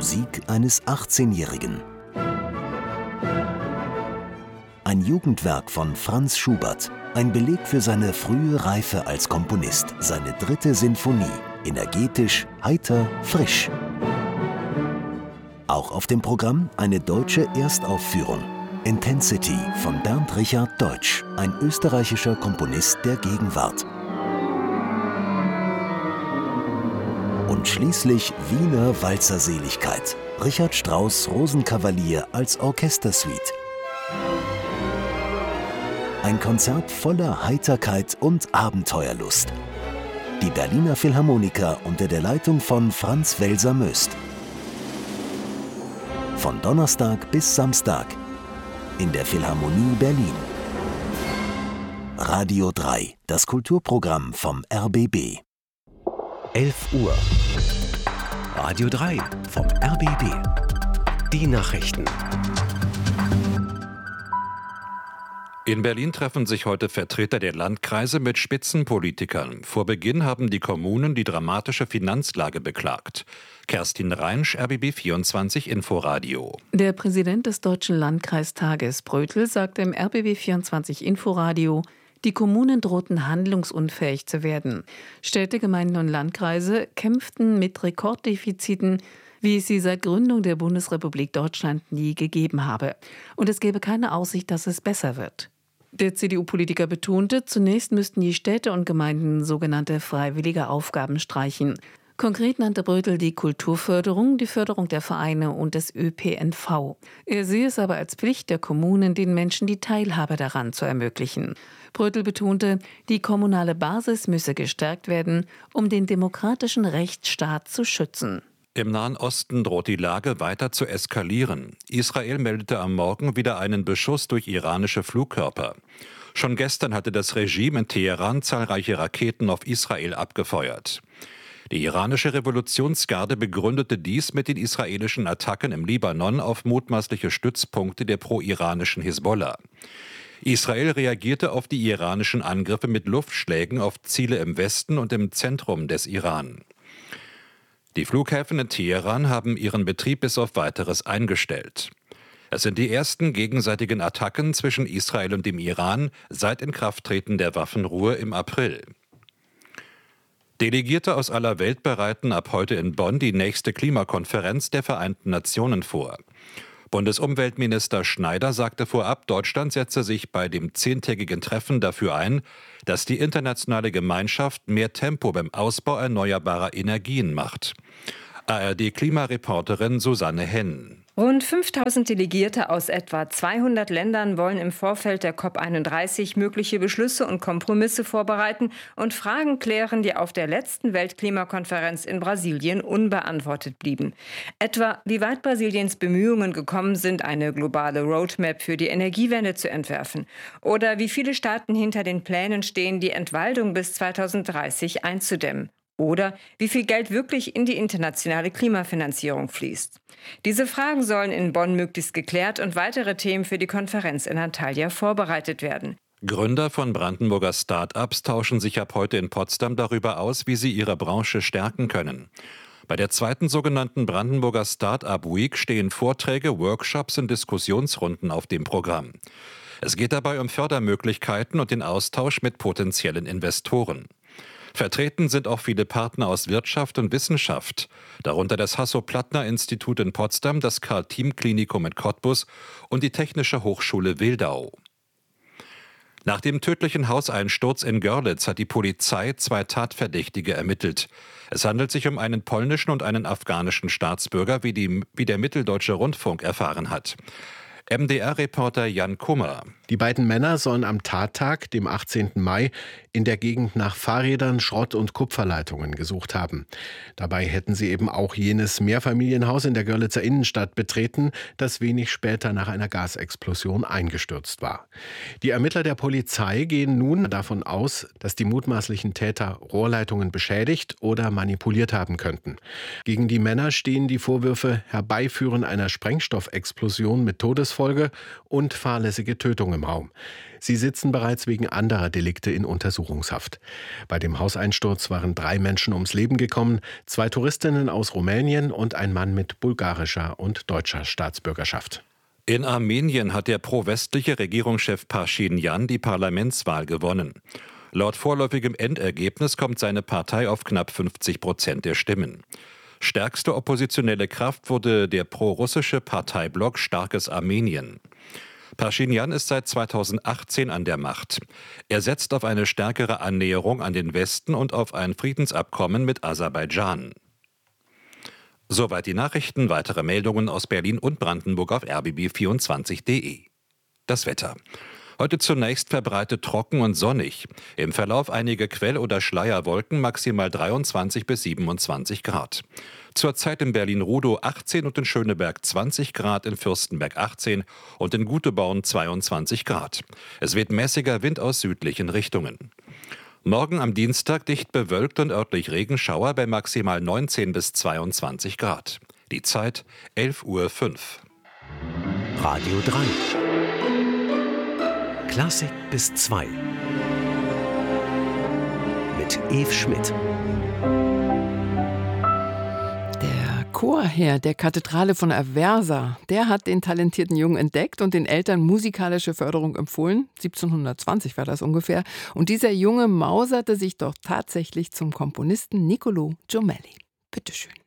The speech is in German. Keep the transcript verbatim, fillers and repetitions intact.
Musik eines achtzehnjährigen. Ein Jugendwerk von Franz Schubert, ein Beleg für seine frühe Reife als Komponist, seine dritte Sinfonie, energetisch, heiter, frisch. Auch auf dem Programm eine deutsche Erstaufführung. Intensity von Bernd Richard Deutsch, ein österreichischer Komponist der Gegenwart. Und schließlich Wiener Walzerseligkeit. Richard Strauss Rosenkavalier als Orchestersuite. Ein Konzert voller Heiterkeit und Abenteuerlust. Die Berliner Philharmoniker unter der Leitung von Franz Welser-Möst. Von Donnerstag bis Samstag in der Philharmonie Berlin. Radio drei, das Kulturprogramm vom R B B. elf Uhr. Radio drei vom R B B. Die Nachrichten. In Berlin treffen sich heute Vertreter der Landkreise mit Spitzenpolitikern. Vor Beginn haben die Kommunen die dramatische Finanzlage beklagt. Kerstin Reinsch, R B B vierundzwanzig Inforadio. Der Präsident des Deutschen Landkreistages, Brötel, sagte im R B B vierundzwanzig Inforadio, die Kommunen drohten handlungsunfähig zu werden. Städte, Gemeinden und Landkreise kämpften mit Rekorddefiziten, wie es sie seit Gründung der Bundesrepublik Deutschland nie gegeben habe. Und es gäbe keine Aussicht, dass es besser wird. Der C D U-Politiker betonte, zunächst müssten die Städte und Gemeinden sogenannte freiwillige Aufgaben streichen. Konkret nannte Brötel die Kulturförderung, die Förderung der Vereine und des Ö P N V. Er sehe es aber als Pflicht der Kommunen, den Menschen die Teilhabe daran zu ermöglichen. Brötel betonte, die kommunale Basis müsse gestärkt werden, um den demokratischen Rechtsstaat zu schützen. Im Nahen Osten droht die Lage weiter zu eskalieren. Israel meldete am Morgen wieder einen Beschuss durch iranische Flugkörper. Schon gestern hatte das Regime in Teheran zahlreiche Raketen auf Israel abgefeuert. Die iranische Revolutionsgarde begründete dies mit den israelischen Attacken im Libanon auf mutmaßliche Stützpunkte der pro-iranischen Hisbollah. Israel reagierte auf die iranischen Angriffe mit Luftschlägen auf Ziele im Westen und im Zentrum des Iran. Die Flughäfen in Teheran haben ihren Betrieb bis auf Weiteres eingestellt. Es sind die ersten gegenseitigen Attacken zwischen Israel und dem Iran seit Inkrafttreten der Waffenruhe im April. Delegierte aus aller Welt bereiten ab heute in Bonn die nächste Klimakonferenz der Vereinten Nationen vor. Bundesumweltminister Schneider sagte vorab, Deutschland setze sich bei dem zehntägigen Treffen dafür ein, dass die internationale Gemeinschaft mehr Tempo beim Ausbau erneuerbarer Energien macht. A R D-Klimareporterin Susanne Henn. Rund fünftausend Delegierte aus etwa zweihundert Ländern wollen im Vorfeld der COP einunddreißig mögliche Beschlüsse und Kompromisse vorbereiten und Fragen klären, die auf der letzten Weltklimakonferenz in Brasilien unbeantwortet blieben. Etwa, wie weit Brasiliens Bemühungen gekommen sind, eine globale Roadmap für die Energiewende zu entwerfen. Oder wie viele Staaten hinter den Plänen stehen, die Entwaldung bis zweitausenddreißig einzudämmen. Oder wie viel Geld wirklich in die internationale Klimafinanzierung fließt. Diese Fragen sollen in Bonn möglichst geklärt und weitere Themen für die Konferenz in Antalya vorbereitet werden. Gründer von Brandenburger Start-ups tauschen sich ab heute in Potsdam darüber aus, wie sie ihre Branche stärken können. Bei der zweiten sogenannten Brandenburger Start-up Week stehen Vorträge, Workshops und Diskussionsrunden auf dem Programm. Es geht dabei um Fördermöglichkeiten und den Austausch mit potenziellen Investoren. Vertreten sind auch viele Partner aus Wirtschaft und Wissenschaft, darunter das Hasso-Plattner-Institut in Potsdam, das Karl-Thiem-Klinikum in Cottbus und die Technische Hochschule Wildau. Nach dem tödlichen Hauseinsturz in Görlitz hat die Polizei zwei Tatverdächtige ermittelt. Es handelt sich um einen polnischen und einen afghanischen Staatsbürger, wie, die, wie der Mitteldeutsche Rundfunk erfahren hat. M D R-Reporter Jan Kummer. Die beiden Männer sollen am Tattag, dem achtzehnten Mai, in der Gegend nach Fahrrädern, Schrott- und Kupferleitungen gesucht haben. Dabei hätten sie eben auch jenes Mehrfamilienhaus in der Görlitzer Innenstadt betreten, das wenig später nach einer Gasexplosion eingestürzt war. Die Ermittler der Polizei gehen nun davon aus, dass die mutmaßlichen Täter Rohrleitungen beschädigt oder manipuliert haben könnten. Gegen die Männer stehen die Vorwürfe Herbeiführen einer Sprengstoffexplosion mit Todesfolge Todesfolge und fahrlässige Tötung im Raum. Sie sitzen bereits wegen anderer Delikte in Untersuchungshaft. Bei dem Hauseinsturz waren drei Menschen ums Leben gekommen, zwei Touristinnen aus Rumänien und ein Mann mit bulgarischer und deutscher Staatsbürgerschaft. In Armenien hat der pro-westliche Regierungschef Pashinyan die Parlamentswahl gewonnen. Laut vorläufigem Endergebnis kommt seine Partei auf knapp fünfzig Prozent der Stimmen. Stärkste oppositionelle Kraft wurde der pro-russische Parteiblock Starkes Armenien. Pashinyan ist seit zweitausendachtzehn an der Macht. Er setzt auf eine stärkere Annäherung an den Westen und auf ein Friedensabkommen mit Aserbaidschan. Soweit die Nachrichten. Weitere Meldungen aus Berlin und Brandenburg auf r b b vierundzwanzig punkt d e. Das Wetter. Heute zunächst verbreitet trocken und sonnig. Im Verlauf einige Quell- oder Schleierwolken, maximal dreiundzwanzig bis siebenundzwanzig Grad. Zurzeit in Berlin-Rudow achtzehn und in Schöneberg zwanzig Grad, in Fürstenberg achtzehn und in Guteborn zweiundzwanzig Grad. Es weht mäßiger Wind aus südlichen Richtungen. Morgen am Dienstag dicht bewölkt und örtlich Regenschauer bei maximal neunzehn bis zweiundzwanzig Grad. Die Zeit elf Uhr fünf. Radio drei. Klassik bis zwei. Mit Eve Schmidt. Der Chorherr der Kathedrale von Aversa, der hat den talentierten Jungen entdeckt und den Eltern musikalische Förderung empfohlen. siebzehnhundertzwanzig war das ungefähr. Und dieser Junge mauserte sich doch tatsächlich zum Komponisten Niccolò Jommelli. Bitteschön.